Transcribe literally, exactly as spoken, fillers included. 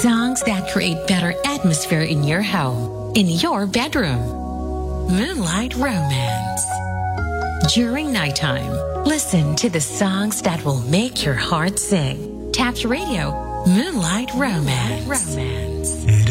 Songs that create better atmosphere in your home, in your bedroom. Moonlight Romance. During nighttime, listen to the songs that will make your heart sing. Tap Radio, Moonlight Romance. Romance.